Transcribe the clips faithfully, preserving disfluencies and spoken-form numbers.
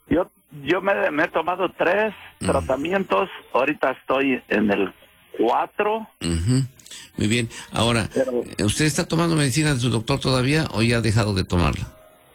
Yo, yo me, me he tomado tres uh-huh. tratamientos, ahorita estoy en el cuatro. Uh-huh. Muy bien, ahora, Pero, ¿usted está tomando medicina de su doctor todavía o ya ha dejado de tomarla?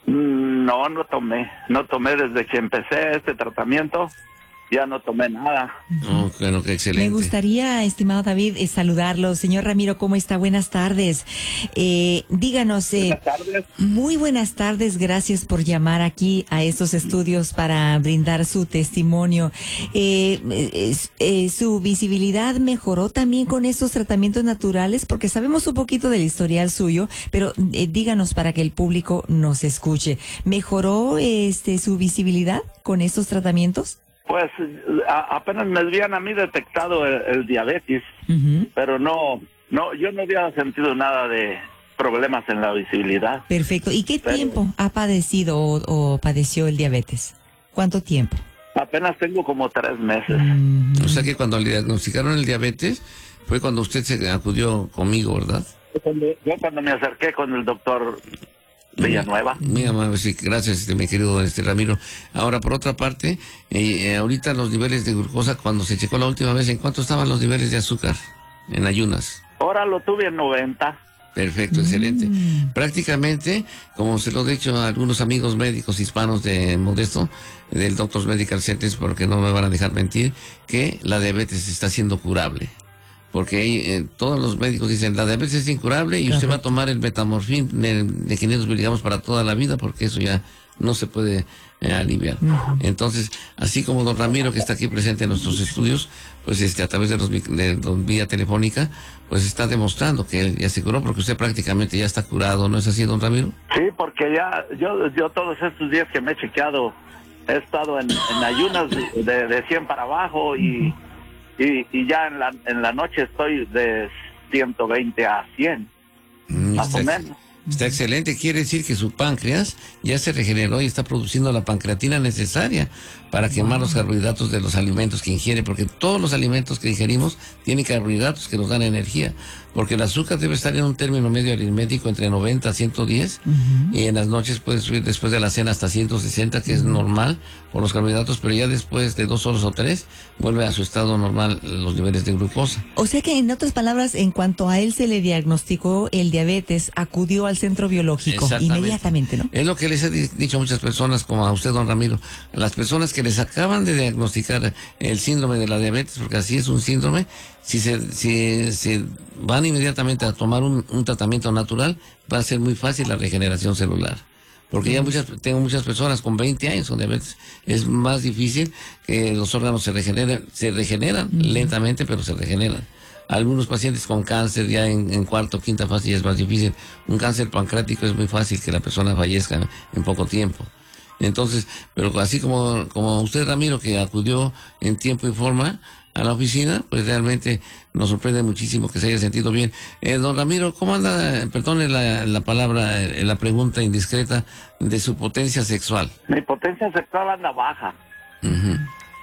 No, no tomé, no tomé desde que empecé este tratamiento. Ya no tomé nada. Oh, bueno, qué excelente. Me gustaría, estimado David, eh, saludarlo. Señor Ramiro, ¿cómo está? Buenas tardes. Eh, díganos. Eh, buenas tardes. Muy buenas tardes. Gracias por llamar aquí a estos estudios para brindar su testimonio. Eh, eh, eh, ¿Su visibilidad mejoró también con estos tratamientos naturales? Porque sabemos un poquito del historial suyo, pero eh, díganos para que el público nos escuche. ¿Mejoró este su visibilidad con estos tratamientos? Pues a, apenas me habían a mí detectado el, el diabetes, uh-huh. pero no, no, yo no había sentido nada de problemas en la visibilidad. Perfecto. ¿Y qué pero, tiempo ha padecido o, o padeció el diabetes? ¿Cuánto tiempo? Apenas tengo como tres meses. Uh-huh. O sea que cuando le diagnosticaron el diabetes fue cuando usted se acudió conmigo, ¿verdad? Yo cuando, yo cuando me acerqué con el doctor Villanueva. Muy amable, sí, gracias, este, mi querido este Ramiro. Ahora, por otra parte, eh, ahorita los niveles de glucosa, cuando se checó la última vez, ¿en cuánto estaban los niveles de azúcar en ayunas? Ahora lo tuve en noventa. Perfecto, mm. excelente. Prácticamente, como se lo he dicho a algunos amigos médicos hispanos de Modesto, del Doctors Medical Centers, porque no me van a dejar mentir, que la diabetes está siendo curable. Porque eh, todos los médicos dicen, la diabetes es incurable y usted va a tomar el metamorfín de, de quinientos miligramos para toda la vida, porque eso ya no se puede eh, aliviar. Uh-huh. Entonces, así como don Ramiro, que está aquí presente en nuestros estudios, pues este a través de los de, de vía telefónica, pues está demostrando que él ya se curó, porque usted prácticamente ya está curado, ¿no es así, don Ramiro? Sí, porque ya yo, yo todos estos días que me he chequeado, he estado en, en ayunas de, de, de cien para abajo y... Uh-huh. Y, y ya en la en la noche estoy de ciento veinte a cien, mm, más o menos. Está excelente, quiere decir que su páncreas ya se regeneró y está produciendo la pancreatina necesaria para quemar wow. los carbohidratos de los alimentos que ingiere, porque todos los alimentos que ingerimos tienen carbohidratos que nos dan energía, porque el azúcar debe estar en un término medio aritmético entre noventa a ciento diez, uh-huh. y en las noches puede subir después de la cena hasta ciento sesenta, que uh-huh. es normal por los carbohidratos, pero ya después de dos horas o tres vuelve a su estado normal los niveles de glucosa. O sea que, en otras palabras, en cuanto a él se le diagnosticó el diabetes, acudió al centro biológico inmediatamente, ¿no? Es lo que les he dicho a muchas personas, como a usted, don Ramiro, las personas que les acaban de diagnosticar el síndrome de la diabetes, porque así es un síndrome, si se, si se van inmediatamente a tomar un, un tratamiento natural, va a ser muy fácil la regeneración celular. Porque ya muchas, tengo muchas personas con veinte años con diabetes. Es más difícil que los órganos se regeneren, se regeneran uh-huh. lentamente, pero se regeneran. Algunos pacientes con cáncer ya en, en cuarta o quinta fase ya es más difícil. Un cáncer pancreático es muy fácil que la persona fallezca en, en poco tiempo. Entonces, pero así como, como usted, Ramiro, que acudió en tiempo y forma a la oficina, pues realmente nos sorprende muchísimo que se haya sentido bien. Eh, don Ramiro, ¿cómo anda, perdone la, la palabra, la pregunta indiscreta, de su potencia sexual? Mi potencia sexual anda baja. Uh-huh.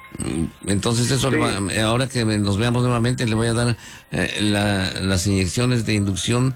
Entonces eso, sí. le va, ahora que nos veamos nuevamente, le voy a dar eh, la, las inyecciones de inducción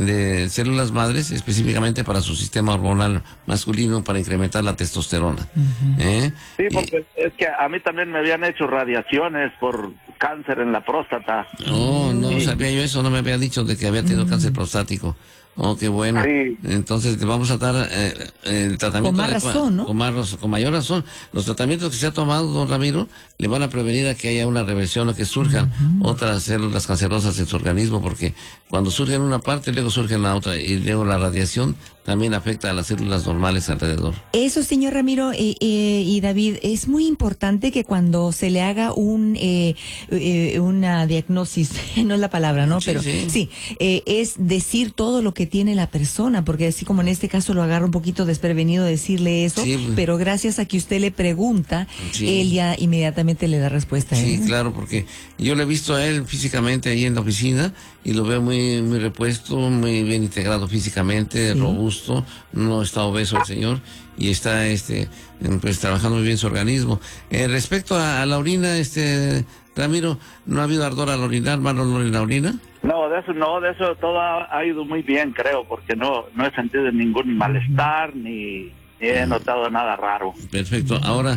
de células madres específicamente para su sistema hormonal masculino, para incrementar la testosterona. Uh-huh. ¿Eh? Sí, porque y, es que a mí también me habían hecho radiaciones por cáncer en la próstata. Oh, no sí. sabía yo eso, no me había dicho de que había tenido uh-huh. cáncer prostático. Oh, qué bueno. Sí. Entonces le vamos a dar eh, el tratamiento. Con más razón, ¿no? Con, más, con mayor razón. Los tratamientos que se ha tomado, don Ramiro, le van a prevenir a que haya una reversión o que surjan uh-huh. otras células cancerosas en su organismo, porque cuando surge en una parte, luego surge en la otra, y luego la radiación también afecta a las células normales alrededor. Eso, señor Ramiro, eh, eh, y David, es muy importante que cuando se le haga un eh, eh, una diagnosis, no es la palabra, ¿no? Sí, Pero sí, sí eh, es decir todo lo que tiene la persona, porque así como en este caso lo agarra un poquito desprevenido decirle eso, sí. pero gracias a que usted le pregunta, sí. él ya inmediatamente le da respuesta. Sí, ¿eh? claro, porque yo lo he visto a él físicamente ahí en la oficina y lo veo muy muy repuesto, muy bien integrado físicamente, sí. robusto, no está obeso el señor y está este pues trabajando muy bien su organismo. Eh, respecto a, a la orina, este Ramiro, ¿no ha habido ardor al orinar, mal olor en la orina? No, de eso no, de eso todo ha, ha ido muy bien, creo, porque no no he sentido ningún malestar ni, ni he notado nada raro. Perfecto. Ahora,